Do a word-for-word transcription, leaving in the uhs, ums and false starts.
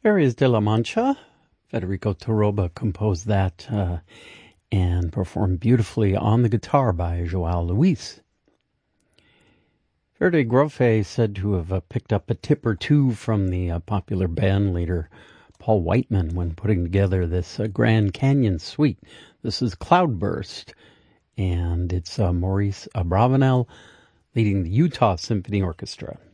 Areas de la Mancha. Federico Toroba composed that uh, and performed beautifully on the guitar by Joao Luis. Verde Grofe said to have uh, picked up a tip or two from the uh, popular band leader Paul Whiteman when putting together this uh, Grand Canyon suite. This is Cloudburst, and it's uh, Maurice Abravanel leading the Utah Symphony Orchestra.